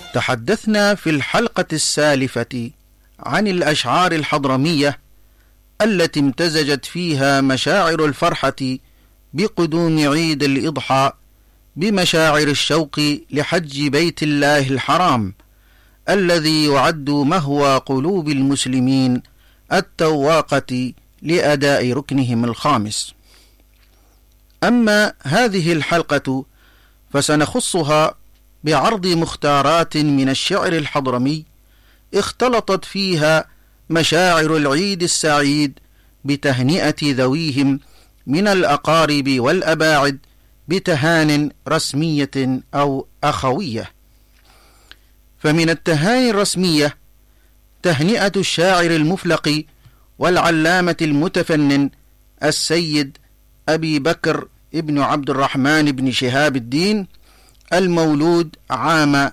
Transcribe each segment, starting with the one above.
تحدثنا في الحلقة السالفة عن الأشعار الحضرمية التي امتزجت فيها مشاعر الفرحة بقدوم عيد الإضحى بمشاعر الشوق لحج بيت الله الحرام الذي يعد مهوى قلوب المسلمين التواقة لأداء ركنهم الخامس. أما هذه الحلقة فسنخصها بعرض مختارات من الشعر الحضرمي اختلطت فيها مشاعر العيد السعيد بتهنئة ذويهم من الأقارب والأباعد بتهان رسمية أو أخوية. فمن التهاني الرسمية تهنئة الشاعر المفلق والعلامة المتفنن السيد أبي بكر ابن عبد الرحمن بن شهاب الدين المولود عام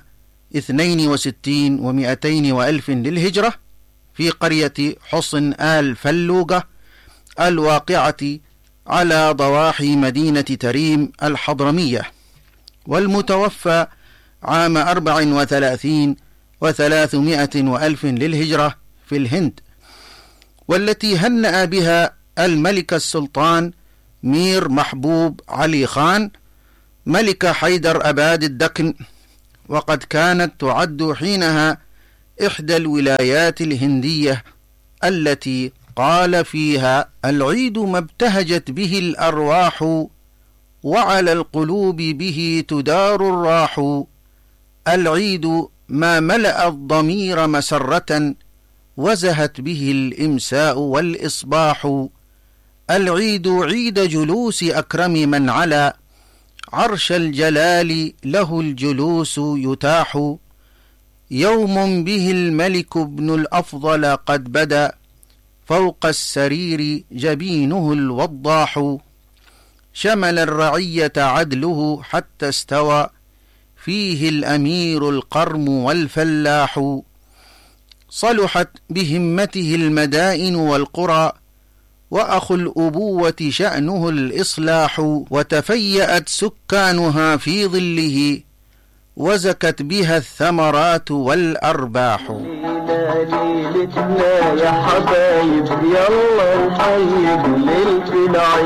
62 و200 وألف للهجرة في قرية حصن آل فلوقة الواقعة على ضواحي مدينة تريم الحضرمية، والمتوفى عام 34 و300 وألف للهجرة في الهند، والتي هنأ بها الملك السلطان مير محبوب علي خان ملك حيدر أباد الدكن، وقد كانت تعد حينها إحدى الولايات الهندية التي قال فيها: العيد ما ابتهجت به الأرواح وعلى القلوب به تدار الراح، العيد ما ملأ الضمير مسرة وزهت به الإمساء والإصباح، العيد عيد جلوس أكرم من على عرش الجلال له الجلوس يتاح، يوم به الملك ابن الأفضل قد بدا فوق السرير جبينه الوضاح، شمل الرعية عدله حتى استوى فيه الأمير القرم والفلاح، صلحت بهمته المدائن والقرى وأخو الأبوة شأنه الإصلاح، وتفيأت سكانها في ظله وزكت بها الثمرات والأرباح. ليلتنا يا حبايب يلا نحيي ليلة العيد.